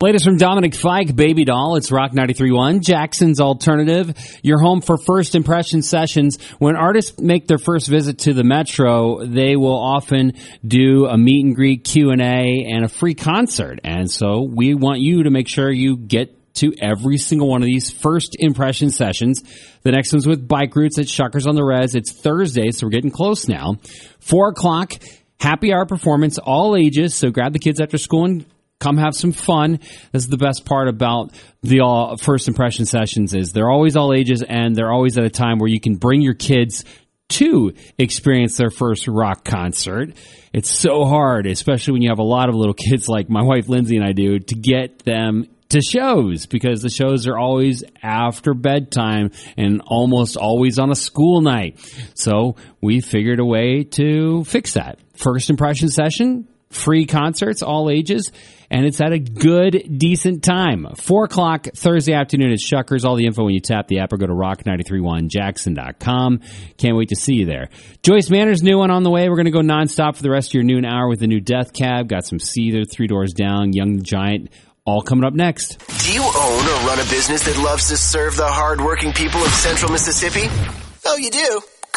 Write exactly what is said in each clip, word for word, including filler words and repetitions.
Latest from Dominic Fike, Baby Doll. It's Rock ninety-three point one, Jackson's Alternative. Your home for first impression sessions. When artists make their first visit to the Metro, they will often do a meet and greet, Q and A, and a free concert. And so we want you to make sure you get to every single one of these first impression sessions. The next one's with Bike Roots at Shuckers on the Res. It's Thursday, so we're getting close now. Four o'clock, happy hour performance, all ages. So grab the kids after school and come have some fun. This is the best part about the all first impression sessions is they're always all ages, and they're always at a time where you can bring your kids to experience their first rock concert. It's so hard, especially when you have a lot of little kids like my wife Lindsay and I do, to get them to shows, because the shows are always after bedtime and almost always on a school night. So we figured a way to fix that. First impression session, free concerts, all ages, and it's at a good, decent time. Four o'clock Thursday afternoon at Shuckers. All the info when you tap the app or go to rock nine three one jackson dot com. Can't wait to see you there. Joyce Manor's new one on the way. We're going to go nonstop for the rest of your noon hour with the new Death Cab. Got some Seether, Three Doors Down, Young the Giant, all coming up next. Do you own or run a business that loves to serve the hardworking people of Central Mississippi? Oh, you do?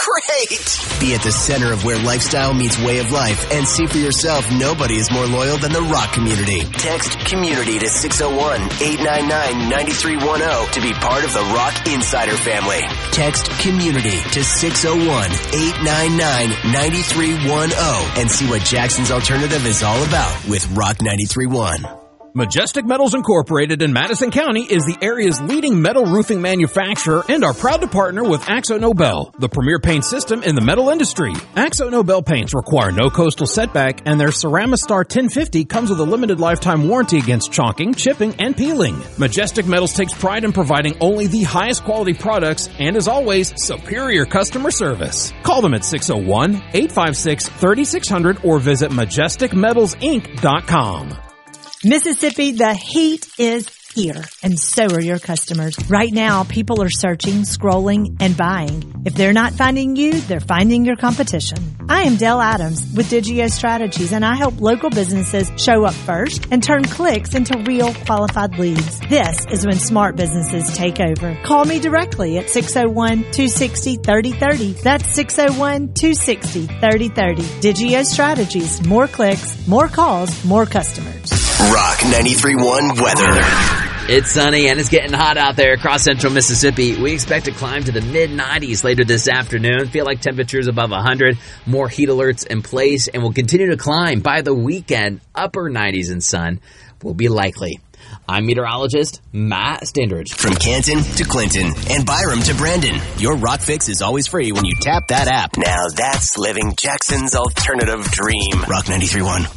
Great! Be at the center of where lifestyle meets way of life and see for yourself nobody is more loyal than the rock community. Text COMMUNITY to six oh one, eight nine nine, nine three one oh to be part of the Rock Insider family. Text COMMUNITY to six oh one, eight nine nine, nine three one oh and see what Jackson's Alternative is all about with Rock ninety-three point one. Majestic Metals Incorporated in Madison County is the area's leading metal roofing manufacturer and are proud to partner with Axo Nobel, the premier paint system in the metal industry. Axo Nobel paints require no coastal setback, and their Ceramistar ten fifty comes with a limited lifetime warranty against chalking, chipping, and peeling. Majestic Metals takes pride in providing only the highest quality products and, as always, superior customer service. Call them at six oh one, eight five six, three six zero zero or visit majestic metals inc dot com. Mississippi, the heat is here, and so are your customers. Right now, people are searching, scrolling, and buying. If they're not finding you, they're finding your competition. I am Dell Adams with Digio Strategies, and I help local businesses show up first and turn clicks into real qualified leads. This is when smart businesses take over. Call me directly at six oh one, two six oh, three oh three oh. That's six oh one, two six oh, three oh three oh. Digio Strategies. More clicks, more calls, more customers. Rock ninety-three point one weather. It's sunny and it's getting hot out there across central Mississippi. We expect to climb to the mid nineties later this afternoon. Feel like temperatures above one hundred. More heat alerts in place, and we'll continue to climb by the weekend. Upper nineties and sun will be likely. I'm meteorologist Matt Standridge. From Canton to Clinton and Byram to Brandon, your Rock Fix is always free when you tap that app. Now that's living Jackson's alternative dream. Rock ninety-three point one.